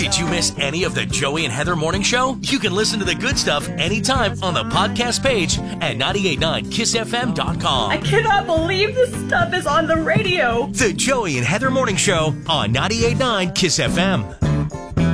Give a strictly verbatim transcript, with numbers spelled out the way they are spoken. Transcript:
Did you miss any of the Joey and Heather Morning Show? You can listen to the good stuff anytime on the podcast page at nine eight nine kiss f m dot com. I cannot believe this stuff is on the radio. The Joey and Heather Morning Show on nine eight nine kiss f m.